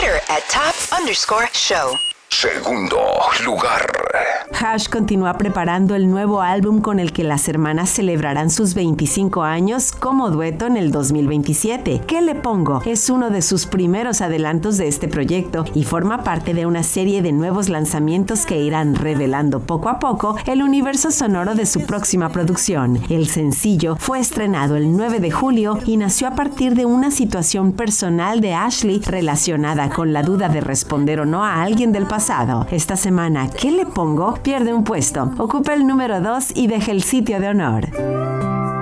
Twitter @top_show. Segundo lugar. Hash continúa preparando el nuevo álbum con el que las hermanas celebrarán sus 25 años como dueto en el 2027. ¿Qué le pongo? Es uno de sus primeros adelantos de este proyecto y forma parte de una serie de nuevos lanzamientos que irán revelando poco a poco el universo sonoro de su próxima producción. El sencillo fue estrenado el 9 de julio y nació a partir de una situación personal de Ashley relacionada con la duda de responder o no a alguien del pasado. Esta semana, ¿qué le pongo? Pierde un puesto, ocupa el número 2 y deja el sitio de honor.